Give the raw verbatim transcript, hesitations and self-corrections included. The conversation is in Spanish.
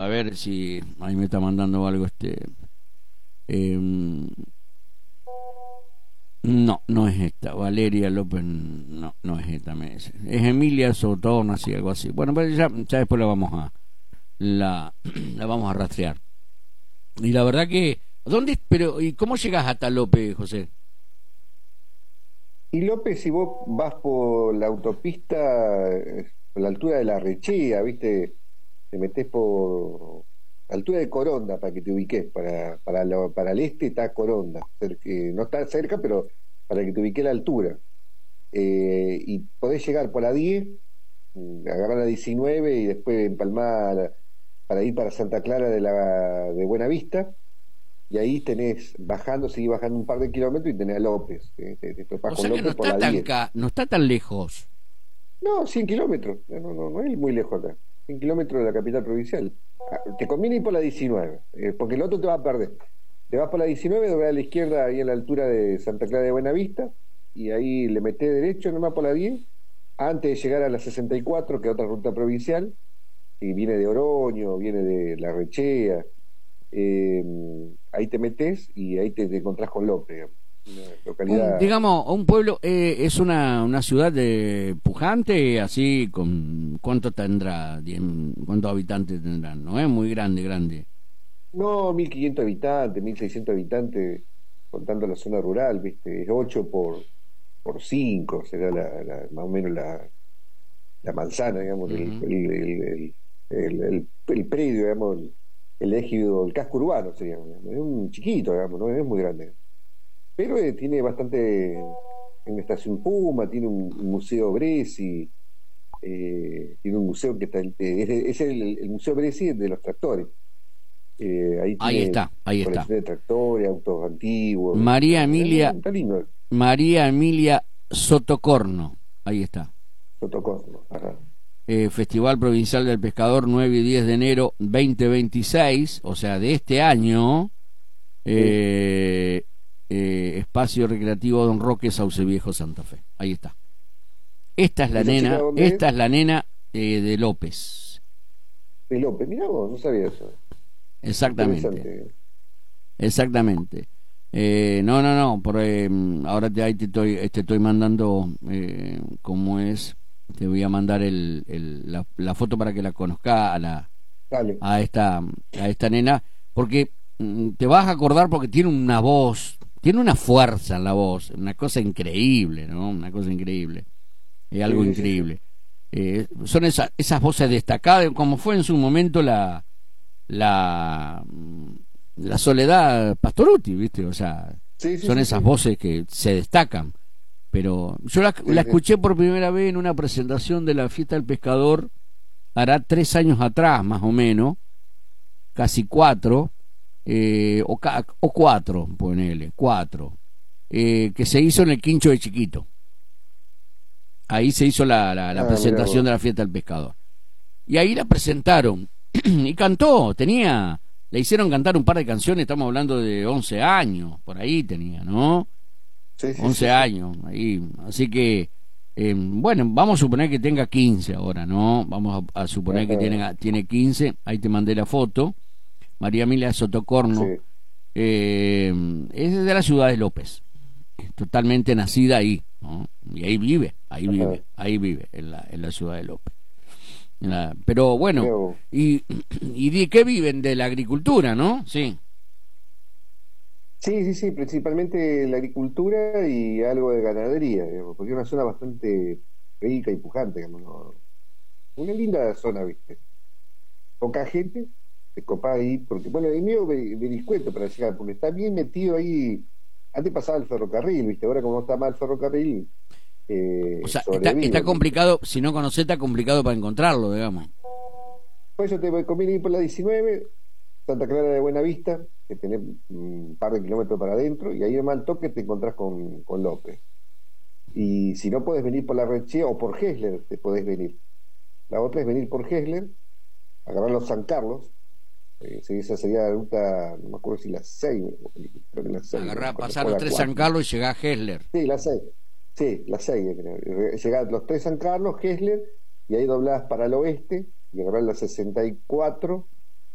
a ver si ahí me está mandando algo este. Eh, no, no es esta. Valeria López, no, no es esta, me dice. Es Emilia Sotorno, así, algo así. Bueno, pues ya, ya después la vamos a la, la vamos a rastrear. Y la verdad que, ¿dónde? Pero, ¿y cómo llegas hasta López, José? Y López, si vos vas por la autopista, eh, por la altura de la Rechea, ¿viste? Te metés por la altura de Coronda para que te ubiques. Para, para, lo- para el este está Coronda. Cerca- eh, no está cerca, pero para que te ubiques la altura. Eh, y podés llegar por la diez, mm, agarrar la diecinueve y después empalmar para ir para Santa Clara de, la, de Buenavista. Y ahí tenés, bajando, seguís bajando un par de kilómetros y tenés a López. eh, Te, te topás O con sea que no López por está la tan diez. ca, no está tan lejos. No, cien kilómetros. No, no, no, no es muy lejos acá. cien kilómetros de la capital provincial. Ah, te conviene ir por la diecinueve, eh, porque el otro te va a perder. Te vas por la diecinueve, doblás a la izquierda ahí a la altura de Santa Clara de Buenavista, y ahí le metés derecho nomás por la diez, antes de llegar a la sesenta y cuatro, que es otra ruta provincial, y viene de Oroño, viene de La Rechea. eh, Ahí te metés y ahí te, te encontrás con López, digamos. Una Un, localidad. digamos, un pueblo eh, es una, una ciudad de pujante, así, con ¿cuánto tendrá? Diem- ¿Cuántos habitantes tendrán? No es muy grande, grande. No, mil quinientos habitantes, mil seiscientos habitantes, contando la zona rural, ¿viste? Es ocho por, por cinco será la, la- más o menos la, la manzana, digamos, el, Ujú. el, el, el, el- el- el predio, digamos, el, el ejido, el casco urbano sería, digamos. Es un chiquito, digamos, no es muy grande. Pero eh, tiene bastante, en la estación Puma, tiene un, un museo Bresi, eh, tiene un museo que está, eh, es, es el, el Museo Bresi de los tractores. Eh, ahí Ahí tiene está, ahí está. colección de tractores, autos antiguos, ¿viste? María Eh, Emilia, está lindo, María Emilia Sotocorno. Ahí está. Sotocosmo. Ajá. Eh, Festival Provincial del Pescador, nueve y diez de enero dos mil veintiséis, o sea, de este año. Sí. eh, eh, Espacio Recreativo Don Roque, Sauce Viejo, Santa Fe. Ahí está. Esta es la ¿Esa chica nena, dónde es? esta es la nena eh, de López. De López. Mirá vos, no sabía eso. Exactamente, Interesante. exactamente. Eh, no, no, no, por, eh, ahora te, ahí te estoy, te estoy mandando eh, cómo es. Te voy a mandar el, el, la, la foto para que la conozca a la Dale. a esta a esta nena, porque mm, te vas a acordar porque tiene una voz, tiene una fuerza en la voz, una cosa increíble, ¿no? Una cosa increíble, es Sí, algo sí, sí, sí. increíble. Eh, son esa, esas voces destacadas, como fue en su momento la la la Soledad Pastorutti, ¿viste? O sea, Sí, sí, son sí, esas sí. voces que se destacan. Pero yo la, la Sí, sí. escuché por primera vez en una presentación de la Fiesta del Pescador, hará tres años atrás, más o menos, casi cuatro, eh, o, ca- o cuatro, ponele, cuatro, eh, que se hizo en el Quincho de Chiquito. Ahí se hizo la, la, la Ah, mira presentación vos. de la Fiesta del Pescador. Y ahí la presentaron. Y cantó, tenía, le hicieron cantar un par de canciones, estamos hablando de once años, por ahí tenía, ¿no? Sí, sí, sí, once sí. años, ahí. Así que, eh, bueno, vamos a suponer que tenga quince ahora, ¿no? Vamos a, a suponer que Ajá. tiene, tiene quince, ahí te mandé la foto. María Emilia Sotocorno, Sí. eh, es de la ciudad de López, totalmente nacida ahí, ¿no? Y ahí vive, ahí Ajá. vive, ahí vive, en la, en la ciudad de López. La- pero bueno, Mira vos. y, y de qué viven, de la agricultura, ¿no? Sí. Sí, sí, sí, principalmente la agricultura y algo de ganadería, digamos, porque es una zona bastante rica y pujante, digamos, ¿no? Una linda zona, ¿viste? Poca gente, te copás ahí, porque, bueno, es medio ve- veriscueto para llegar, porque está bien metido ahí. Antes pasaba el ferrocarril, ¿viste? Ahora, como no está mal el ferrocarril, O eh, sea, está, está sobreviven, ¿viste? complicado, si no conoces, está complicado para encontrarlo, digamos. Pues yo te conviene ir por la diecinueve, Santa Clara de Buenavista, que tenés un par de kilómetros para adentro, y ahí en mal toque te encontrás con, con López. Y si no puedes venir por la Rechea o por Gesler, te podés venir. La otra es venir por Gesler, agarrar los San Carlos. Eh, sí, esa sería la ruta, no me acuerdo si la seis, creo que la seis, no me Agarrá, acuerdo, pasar o los la tres San cuatro. Carlos y llegá a Hessler. Sí, la seis. Sí, la seis, creo. Llegás los tres San Carlos, Gesler, y ahí doblás para el oeste y agarrás la sesenta y cuatro